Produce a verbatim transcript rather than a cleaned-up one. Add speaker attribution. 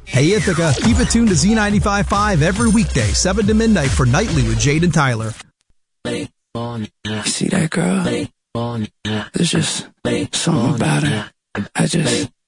Speaker 1: Hey Ithaca, keep it tuned to Z ninety-five point five every weekday, seven to midnight for Nightly with Jade and Tyler.
Speaker 2: You see that girl? There's just something about her. I just